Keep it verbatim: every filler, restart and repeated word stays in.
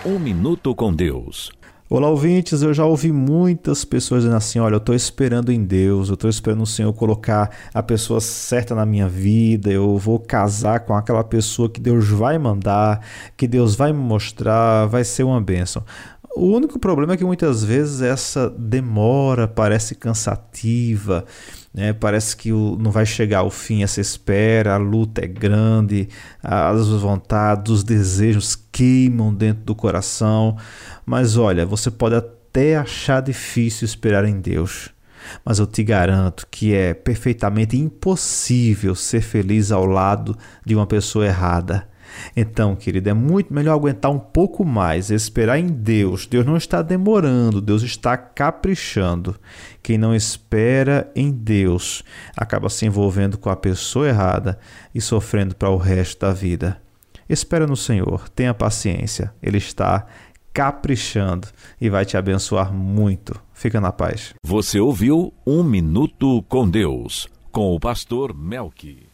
Um Minuto com Deus. Olá, ouvintes. Eu já ouvi muitas pessoas dizendo assim: olha, eu estou esperando em Deus, eu estou esperando o Senhor colocar a pessoa certa na minha vida, eu vou casar com aquela pessoa que Deus vai mandar, que Deus vai me mostrar, vai ser uma bênção. O único problema é que muitas vezes essa demora parece cansativa, né? Parece que o, não vai chegar ao fim essa espera, a luta é grande, as vontades, os desejos queimam dentro do coração. Mas olha, você pode até achar difícil esperar em Deus, mas eu te garanto que é perfeitamente impossível ser feliz ao lado de uma pessoa errada. Então, querido, é muito melhor aguentar um pouco mais, esperar em Deus. Deus não está demorando, Deus está caprichando. Quem não espera em Deus acaba se envolvendo com a pessoa errada e sofrendo para o resto da vida. Espera no Senhor, tenha paciência, Ele está caprichando e vai te abençoar muito. Fica na paz. Você ouviu Um Minuto com Deus, com o pastor Melqui.